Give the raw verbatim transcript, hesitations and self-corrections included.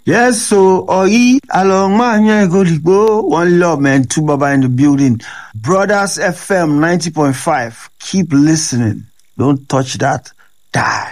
Yes, so Oi along Manya Goligbo, one love man, two Baba in the building. Brothers F M ninety point five. Keep listening. Don't touch that. Die.